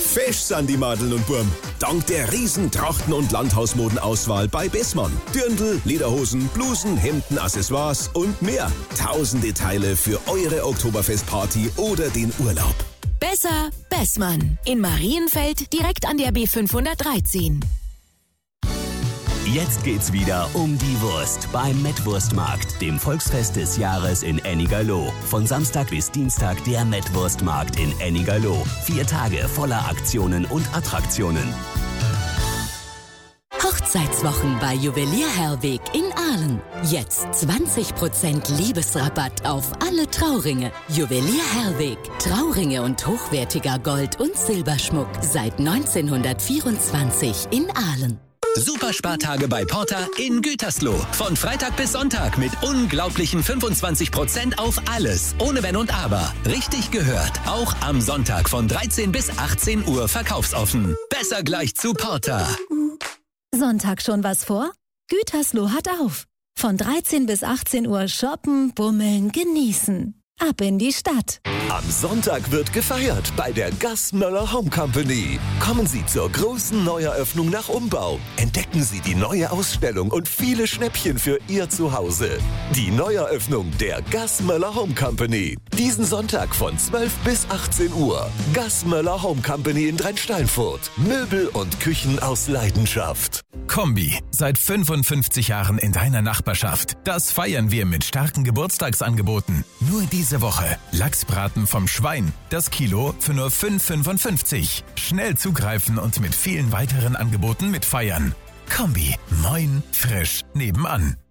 Fesch sind die Madeln und Burm. Dank der riesen Trachten- und Landhausmodenauswahl bei Bessmann. Dirndl, Lederhosen, Blusen, Hemden, Accessoires und mehr. Tausende Teile für eure Oktoberfestparty oder den Urlaub. Besser Bessmann. In Marienfeld direkt an der B513. Jetzt geht's wieder um die Wurst beim Mettwurstmarkt, dem Volksfest des Jahres in Ennigerloh. Von Samstag bis Dienstag der Mettwurstmarkt in Ennigerloh. 4 Tage voller Aktionen und Attraktionen. Hochzeitswochen bei Juwelier Herweg in Aalen. Jetzt 20% Liebesrabatt auf alle Trauringe. Juwelier Herweg. Trauringe und hochwertiger Gold- und Silberschmuck seit 1924 in Aalen. Superspartage bei Porter in Gütersloh. Von Freitag bis Sonntag mit unglaublichen 25% auf alles. Ohne Wenn und Aber. Richtig gehört. Auch am Sonntag von 13 bis 18 Uhr verkaufsoffen. Besser gleich zu Porter. Sonntag schon was vor? Gütersloh hat auf. Von 13 bis 18 Uhr shoppen, bummeln, genießen. Ab in die Stadt. Am Sonntag wird gefeiert bei der Gassmöller Home Company. Kommen Sie zur großen Neueröffnung nach Umbau. Entdecken Sie die neue Ausstellung und viele Schnäppchen für Ihr Zuhause. Die Neueröffnung der Gassmöller Home Company. Diesen Sonntag von 12 bis 18 Uhr. Gassmöller Home Company in Dreinsteinfurt. Möbel und Küchen aus Leidenschaft. Kombi, seit 55 Jahren in deiner Nachbarschaft. Das feiern wir mit starken Geburtstagsangeboten. Nur diese Woche Lachsbraten vom Schwein. Das Kilo für nur 5,55. Schnell zugreifen und mit vielen weiteren Angeboten mitfeiern. Kombi, moin, frisch, nebenan.